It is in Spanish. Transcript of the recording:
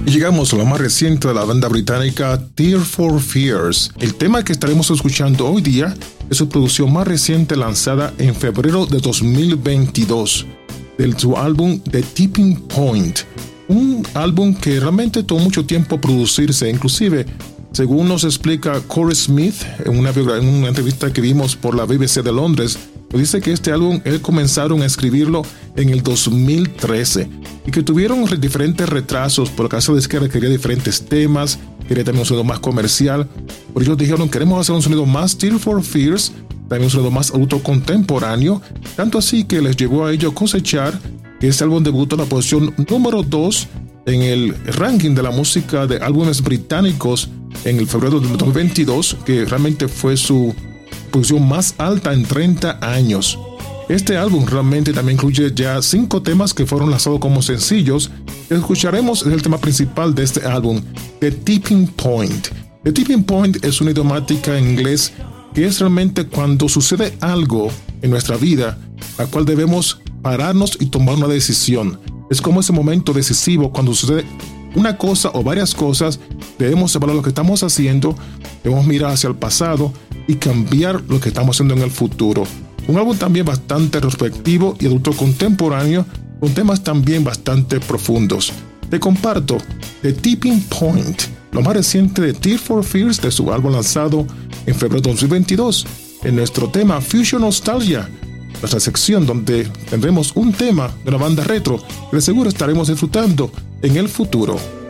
Y llegamos a lo más reciente de la banda británica Tears for Fears. El tema que estaremos escuchando hoy día es su producción más reciente lanzada en febrero de 2022, de su álbum The Tipping Point. Un álbum que realmente tomó mucho tiempo producirse, inclusive, según nos explica Corey Smith en una entrevista que vimos por la BBC de Londres, nos dice que este álbum comenzaron a escribirlo en el 2013 y que tuvieron diferentes retrasos por la casa de disquera, quería diferentes temas, quería también un sonido más comercial. Por ellos dijeron, queremos hacer un sonido más Tears for Fears, también un sonido más adulto contemporáneo, tanto así que les llevó a ellos cosechar que este álbum debutó en la posición número 2 en el ranking de la música de álbumes británicos en el febrero de 2022, que realmente fue su posición más alta en 30 años. Este álbum realmente también incluye ya 5 temas que fueron lanzados como sencillos. Escucharemos el tema principal de este álbum, The Tipping Point. The Tipping Point es una idiomática en inglés que es realmente cuando sucede algo en nuestra vida, la cual debemos pararnos y tomar una decisión. Es como ese momento decisivo cuando sucede una cosa o varias cosas, debemos evaluar lo que estamos haciendo, debemos mirar hacia el pasado y cambiar lo que estamos haciendo en el futuro. Un álbum también bastante retrospectivo y adulto contemporáneo, con temas también bastante profundos. Te comparto The Tipping Point, lo más reciente de Tears for Fears, de su álbum lanzado en febrero de 2022, en nuestro tema Fusion Nostalgia, nuestra sección donde tendremos un tema de una banda retro que de seguro estaremos disfrutando en el futuro.